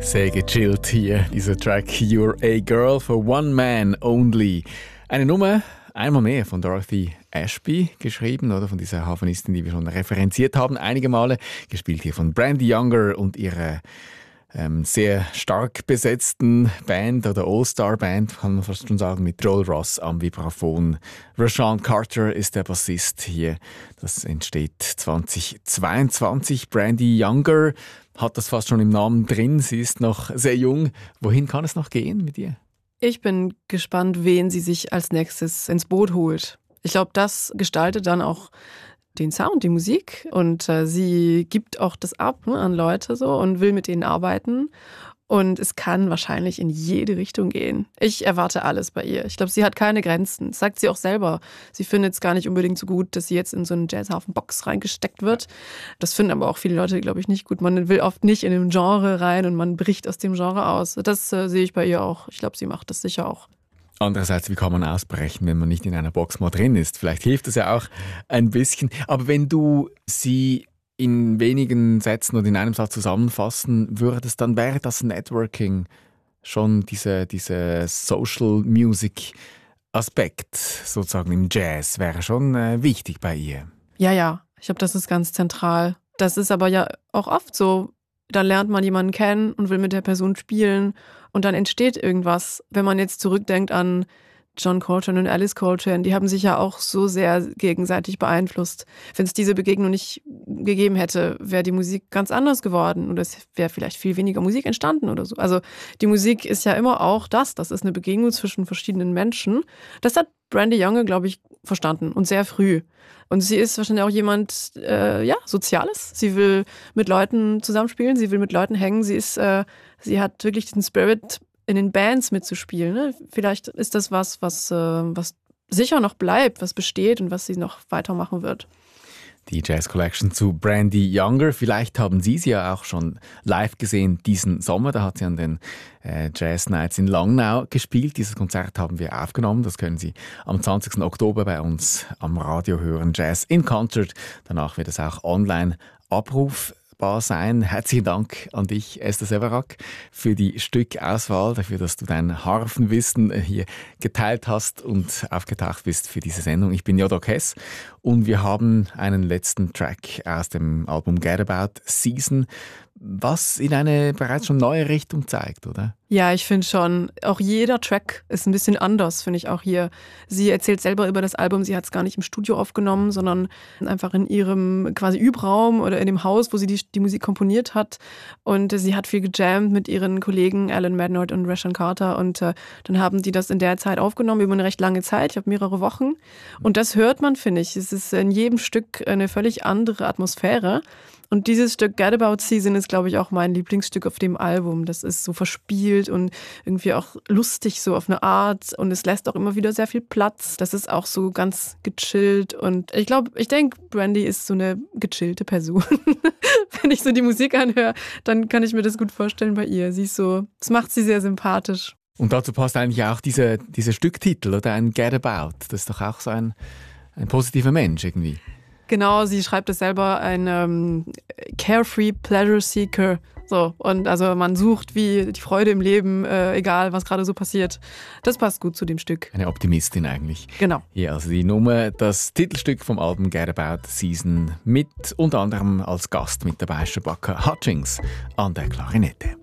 Sehr gechillt hier, dieser Track You're a Girl for One Man Only. Eine Nummer, einmal mehr von Dorothy Ashby geschrieben, oder von dieser Havanistin, die wir schon referenziert haben, einige Male. Gespielt hier von Brandy Younger und ihrer sehr stark besetzten Band oder All-Star-Band, kann man fast schon sagen, mit Joel Ross am Vibraphon. Rashawn Carter ist der Bassist hier. Das entsteht 2022. Brandy Younger hat das fast schon im Namen drin. Sie ist noch sehr jung. Wohin kann es noch gehen mit ihr? Ich bin gespannt, wen sie sich als nächstes ins Boot holt. Ich glaube, das gestaltet dann auch den Sound, die Musik, und sie gibt auch das ab, ne, an Leute so und will mit denen arbeiten, und es kann wahrscheinlich in jede Richtung gehen. Ich erwarte alles bei ihr. Ich glaube, sie hat keine Grenzen. Das sagt sie auch selber. Sie findet es gar nicht unbedingt so gut, dass sie jetzt in so eine Jazzhafen-Box reingesteckt wird. Das finden aber auch viele Leute, glaube ich, nicht gut. Man will oft nicht in ein Genre rein und man bricht aus dem Genre aus. Das sehe ich bei ihr auch. Ich glaube, sie macht das sicher auch. Andererseits, wie kann man ausbrechen, wenn man nicht in einer Box mal drin ist? Vielleicht hilft das ja auch ein bisschen. Aber wenn du sie in wenigen Sätzen oder in einem Satz zusammenfassen würdest, dann wäre das Networking schon dieser Social Music Aspekt sozusagen im Jazz, wäre schon wichtig bei ihr. Ja. Ich glaube, das ist ganz zentral. Das ist aber ja auch oft so. Da lernt man jemanden kennen und will mit der Person spielen und dann entsteht irgendwas. Wenn man jetzt zurückdenkt an John Coltrane und Alice Coltrane, die haben sich ja auch so sehr gegenseitig beeinflusst. Wenn es diese Begegnung nicht gegeben hätte, wäre die Musik ganz anders geworden oder es wäre vielleicht viel weniger Musik entstanden oder so. Also die Musik ist ja immer auch das ist eine Begegnung zwischen verschiedenen Menschen. Das hat Brandy Younger, glaube ich, verstanden und sehr früh. Und sie ist wahrscheinlich auch jemand, Soziales. Sie will mit Leuten zusammenspielen, sie will mit Leuten hängen. Sie hat wirklich diesen Spirit, in den Bands mitzuspielen. Ne? Vielleicht ist das was sicher noch bleibt, was besteht und was sie noch weitermachen wird. Die Jazz Collection zu Brandy Younger. Vielleicht haben Sie sie ja auch schon live gesehen diesen Sommer. Da hat sie an den Jazz Nights in Langnau gespielt. Dieses Konzert haben wir aufgenommen. Das können Sie am 20. Oktober bei uns am Radio hören. Jazz in Concert. Danach wird es auch online abrufbar sein. Herzlichen Dank an dich, Esther Severac, für die Stückauswahl, dafür, dass du dein Harfenwissen hier geteilt hast und aufgetaucht bist für diese Sendung. Ich bin Jodok Hess und wir haben einen letzten Track aus dem Album Get About Season, was in eine bereits schon neue Richtung zeigt, oder? Ja, ich finde schon, auch jeder Track ist ein bisschen anders, finde ich auch hier. Sie erzählt selber über das Album, sie hat es gar nicht im Studio aufgenommen, sondern einfach in ihrem quasi Übraum oder in dem Haus, wo sie die Musik komponiert hat. Und sie hat viel gejammt mit ihren Kollegen Alan Madnord und Rashawn Carter und dann haben die das in der Zeit aufgenommen, über eine recht lange Zeit, ich glaube mehrere Wochen. Und das hört man, finde ich. Es ist in jedem Stück eine völlig andere Atmosphäre. Und dieses Stück Get About Season ist, glaube ich, auch mein Lieblingsstück auf dem Album. Das ist so verspielt und irgendwie auch lustig so auf eine Art. Und es lässt auch immer wieder sehr viel Platz. Das ist auch so ganz gechillt. Und ich denke, Brandy ist so eine gechillte Person. Wenn ich so die Musik anhöre, dann kann ich mir das gut vorstellen bei ihr. Sie ist so, das macht sie sehr sympathisch. Und dazu passt eigentlich auch dieser Stücktitel, oder ein Get About. Das ist doch auch so ein positiver Mensch irgendwie. Genau, sie schreibt es selber, ein Carefree Pleasure Seeker. So, und also man sucht wie die Freude im Leben, egal was gerade so passiert. Das passt gut zu dem Stück. Eine Optimistin eigentlich. Genau. Ja, also die Nummer, das Titelstück vom Album Get About Season mit unter anderem als Gast mit dabei Shabaka Hutchings an der Klarinette.